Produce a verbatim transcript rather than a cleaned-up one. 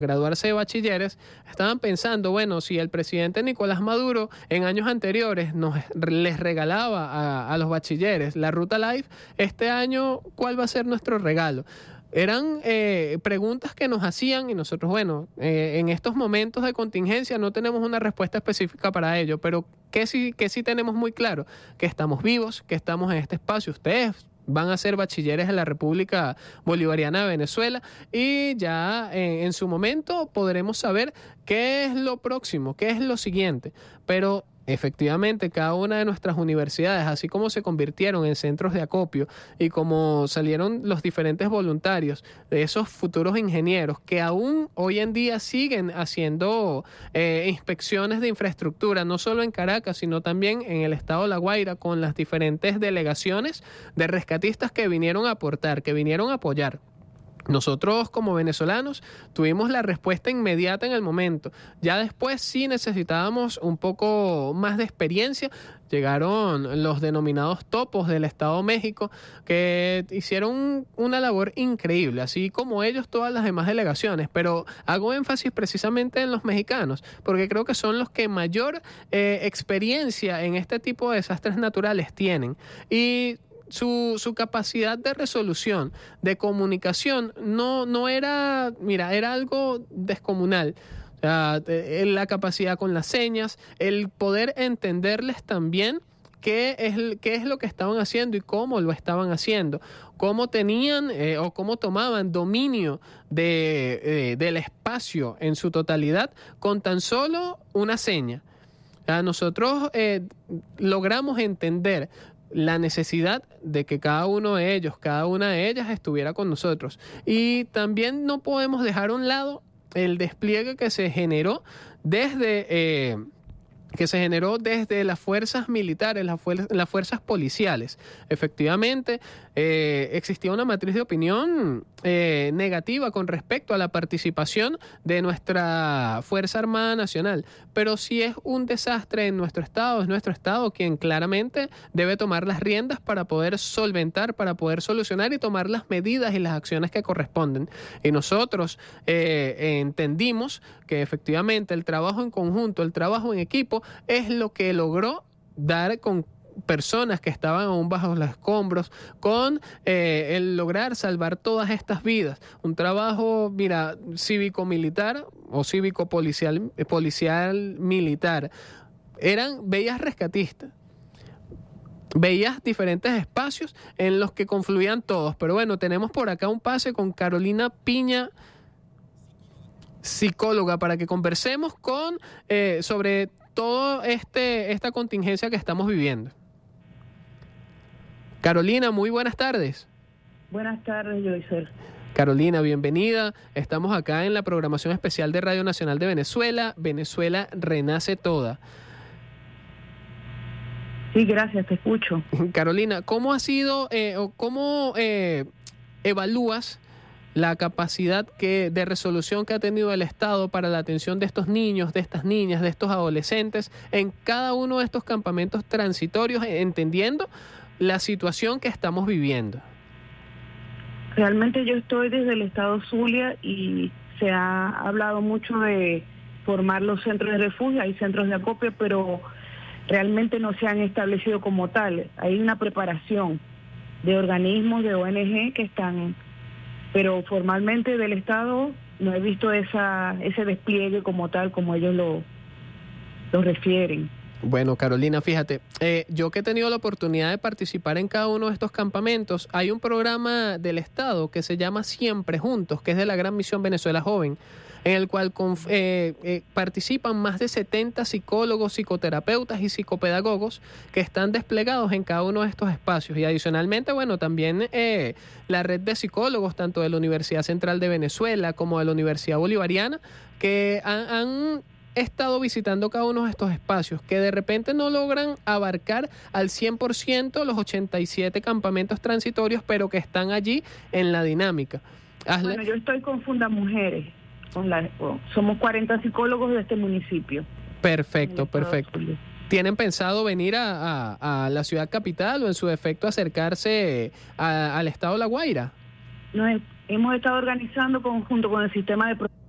graduarse de bachilleres, estaban pensando, bueno, si el presidente Nicolás Maduro en años anteriores nos les regalaba a, a los bachilleres la Ruta Life, este año, ¿cuál va a ser nuestro regalo? Eran eh, preguntas que nos hacían y nosotros, bueno, eh, en estos momentos de contingencia no tenemos una respuesta específica para ello, pero que sí, que sí tenemos muy claro, que estamos vivos, que estamos en este espacio. Ustedes van a ser bachilleres en la República Bolivariana de Venezuela y ya eh, en su momento podremos saber qué es lo próximo, qué es lo siguiente. Pero efectivamente, cada una de nuestras universidades, así como se convirtieron en centros de acopio y como salieron los diferentes voluntarios de esos futuros ingenieros que aún hoy en día siguen haciendo eh, inspecciones de infraestructura, no solo en Caracas, sino también en el estado de La Guaira, con las diferentes delegaciones de rescatistas que vinieron a aportar, que vinieron a apoyar. Nosotros como venezolanos tuvimos la respuesta inmediata en el momento. Ya después sí necesitábamos un poco más de experiencia. Llegaron los denominados topos del Estado de México que hicieron una labor increíble, así como ellos todas las demás delegaciones. Pero hago énfasis precisamente en los mexicanos, porque creo que son los que mayor eh, experiencia en este tipo de desastres naturales tienen. Y Su, su capacidad de resolución, de comunicación, no, no era, mira, era algo descomunal. O sea, la capacidad con las señas, el poder entenderles también qué es, qué es lo que estaban haciendo y cómo lo estaban haciendo, cómo tenían eh, o cómo tomaban dominio de, eh, del espacio en su totalidad con tan solo una seña. O sea, nosotros eh, logramos entender la necesidad de que cada uno de ellos, cada una de ellas estuviera con nosotros. Y también no podemos dejar a un lado el despliegue que se generó desde... Eh, que se generó desde las fuerzas militares, las, fuer las fuerzas policiales. Efectivamente, eh, existía una matriz de opinión eh, negativa con respecto a la participación de nuestra Fuerza Armada Nacional. Pero si es un desastre en nuestro estado, es nuestro estado quien claramente debe tomar las riendas para poder solventar, para poder solucionar y tomar las medidas y las acciones que corresponden. Y nosotros eh, entendimos que efectivamente el trabajo en conjunto, el trabajo en equipo, es lo que logró dar con personas que estaban aún bajo los escombros, con eh, el lograr salvar todas estas vidas. Un trabajo, mira, cívico-militar o cívico-policial policial militar. Eran bellas rescatistas. Veías diferentes espacios en los que confluían todos. Pero bueno, tenemos por acá un pase con Carolina Piña, psicóloga, para que conversemos con eh, sobre toda este, esta contingencia que estamos viviendo. Carolina, muy buenas tardes. Buenas tardes, Joycer. Carolina, bienvenida. Estamos acá en la programación especial de Radio Nacional de Venezuela. Venezuela renace toda. Sí, gracias, te escucho. Carolina, ¿cómo ha sido eh, o cómo eh, evalúas la capacidad que, de resolución que ha tenido el Estado para la atención de estos niños, de estas niñas, de estos adolescentes en cada uno de estos campamentos transitorios, entendiendo la situación que estamos viviendo? Realmente yo estoy desde el estado Zulia y se ha hablado mucho de formar los centros de refugio, hay centros de acopio, pero realmente no se han establecido como tal. Hay una preparación de organismos, de O N G que están... pero formalmente del Estado no he visto esa ese despliegue como tal, como ellos lo, lo refieren. Bueno, Carolina, fíjate, eh, yo que he tenido la oportunidad de participar en cada uno de estos campamentos, hay un programa del Estado que se llama Siempre Juntos, que es de la Gran Misión Venezuela Joven, en el cual eh, eh, participan más de setenta psicólogos, psicoterapeutas y psicopedagogos que están desplegados en cada uno de estos espacios. Y adicionalmente, bueno, también eh, la red de psicólogos, tanto de la Universidad Central de Venezuela como de la Universidad Bolivariana, que han, han estado visitando cada uno de estos espacios, que de repente no logran abarcar al cien por ciento los ochenta y siete campamentos transitorios, pero que están allí en la dinámica. Hazle... Bueno, yo estoy con Fundamujeres. Con la, somos cuarenta psicólogos de este municipio. Perfecto, perfecto. ¿Tienen pensado venir a, a, a la ciudad capital o en su defecto acercarse a, al estado de La Guaira? Nos hemos estado organizando con, junto con el sistema de